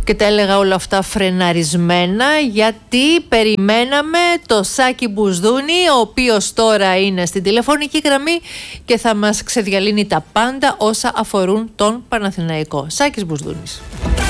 Και τα έλεγα όλα αυτά φρεναρισμένα, γιατί περιμέναμε το Σάκη Μπουσδούνη, ο οποίος τώρα είναι στην τηλεφωνική γραμμή και θα μας ξεδιαλύνει τα πάντα όσα αφορούν τον Παναθηναϊκό. Σάκης Μπουσδούνης.